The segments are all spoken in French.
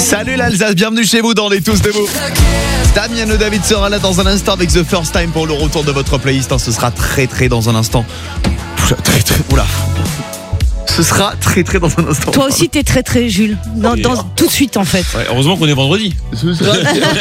Salut l'Alsace, bienvenue chez vous dans les Tous Debout. Damien Le David sera là dans un instant avec The First Time pour le retour de votre playlist. Ce sera très dans un instant. Oula. Ce sera très dans un instant. Toi aussi t'es très Jules. Tout de suite en fait. Ouais, heureusement qu'on est vendredi. Ce sera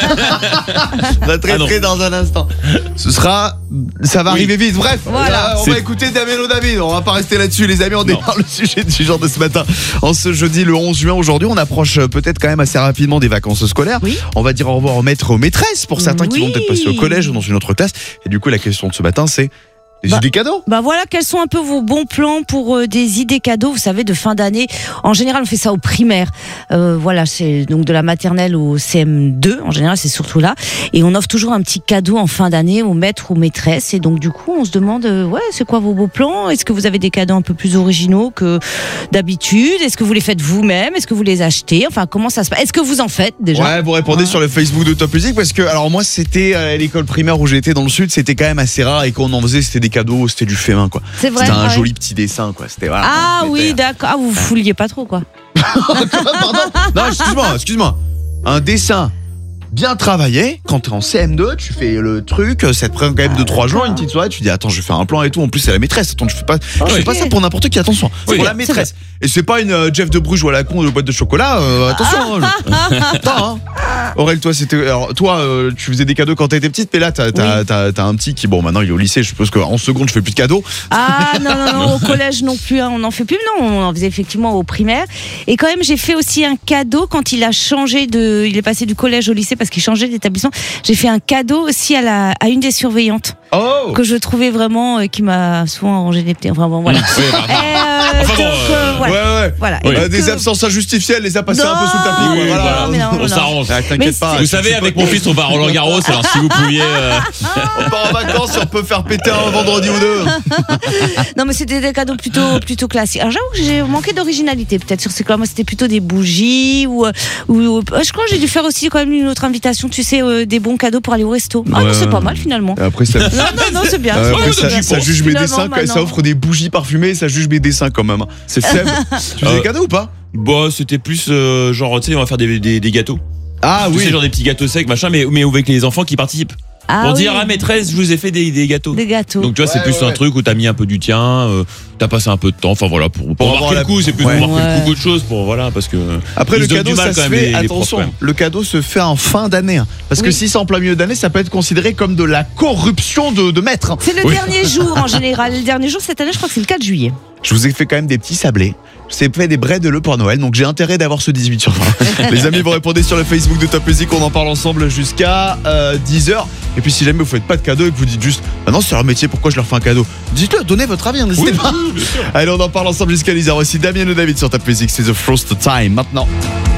très dans un instant. Ça va arriver vite. Bref, voilà. On va écouter Damien Le David. On va pas rester là-dessus les amis. On démarre le sujet du jour de ce matin. En ce jeudi le 11 juin aujourd'hui, on approche peut-être quand même assez rapidement des vacances scolaires. Oui. On va dire au revoir aux maîtres, aux maîtresses pour certains qui vont peut-être passer au collège ou dans une autre classe. Et du coup la question de ce matin c'est des idées cadeaux. Voilà, quels sont un peu vos bons plans pour des idées cadeaux, vous savez, de fin d'année. En général, on fait ça au primaire. Voilà, c'est donc de la maternelle au CM2. En général, c'est surtout là. Et on offre toujours un petit cadeau en fin d'année aux maîtres ou maîtresses. Et donc, du coup, on se demande, c'est quoi vos beaux plans? Est-ce que vous avez des cadeaux un peu plus originaux que d'habitude? Est-ce que vous les faites vous-même? Est-ce que vous les achetez? Enfin, comment ça se passe? Est-ce que vous en faites déjà? Ouais, vous répondez sur le Facebook de Top Music parce que, alors moi, c'était à l'école primaire où j'étais dans le sud, c'était quand même assez rare et qu'on en faisait, c'était des cadeaux, c'était du fait main quoi. C'est vrai. C'était un joli petit dessin quoi. C'était voilà. Ah oui, d'accord. Ah, vous fouliez pas trop quoi. Pardon. Non, excuse-moi. Un dessin bien travaillé. Quand t'es en CM2, tu fais le truc, ça te prend quand même 2-3 jours, une petite soirée, tu dis attends, je vais faire un plan et tout. En plus, c'est la maîtresse. Attends, je fais pas ça pour n'importe qui. Attention, c'est pour la maîtresse. Et c'est pas une Jeff de Bruges ou à la con de boîte de chocolat. Attention. Attends. Aurèle, toi, tu faisais des cadeaux quand t'étais petite, mais là, t'as un petit qui, bon, maintenant il est au lycée. Je suppose qu'en seconde, je fais plus de cadeaux. Ah non, au collège non plus. On en fait plus. Non, on en faisait effectivement au primaire. Et quand même, j'ai fait aussi un cadeau quand il a changé il est passé du collège au lycée parce qu'il changeait d'établissement. J'ai fait un cadeau aussi à une des surveillantes. Oh. Que je trouvais vraiment, qui m'a souvent arrangé des petits. Enfin bon, voilà. Voilà. Des absences injustifiées, elle les a passées un peu sous le tapis. Oui, voilà. On s'arrange. T'inquiète pas. Vous savez, avec mon fils, on va à Roland Garros. Alors si vous pouviez. On part en vacances et on peut faire péter un vendredi ou deux. Non, mais c'était des cadeaux plutôt classiques. Alors j'avoue que j'ai manqué d'originalité peut-être sur ces cas. Moi, c'était plutôt des bougies ou je crois que j'ai dû faire aussi quand même une autre invitation. Tu sais, des bons cadeaux pour aller au resto. Ah non, c'est pas mal finalement. Après ça. Non, c'est bien. Ça juge mes dessins, ça offre des bougies parfumées, ça juge mes dessins quand même. C'est faible. Tu faisais des cadeaux ou pas? Bah, c'était plus genre, tu sais, on va faire des gâteaux. Ah tu oui. sais, genre des petits gâteaux secs, machin, mais avec les enfants qui participent. Pour dire à maîtresse, je vous ai fait des gâteaux. Des gâteaux. Donc tu vois, c'est plus un truc où t'as mis un peu du tien, t'as passé un peu de temps, enfin voilà, pour marquer le coup, c'est plus pour marquer beaucoup de choses, parce que. Après le cadeau, ça se fait, attention, le cadeau se fait en fin d'année. Parce que si c'est en plein milieu d'année, ça peut être considéré comme de la corruption de maître. C'est le dernier jour en général. Le dernier jour cette année, je crois que c'est le 4 juillet. Je vous ai fait quand même des petits sablés. Je vous ai fait des braies de l'œuf pour Noël, donc j'ai intérêt d'avoir ce 18 sur 20. Les amis, vous répondez sur le Facebook de Top Music, on en parle ensemble jusqu'à 10h. Et puis si jamais vous faites pas de cadeau et que vous dites juste ah non, c'est leur métier, pourquoi je leur fais un cadeau, dites-le, donnez votre avis, n'hésitez pas. Allez, on en parle ensemble jusqu'à 10h aussi. Damien Le David sur Top Music, c'est The First Time maintenant.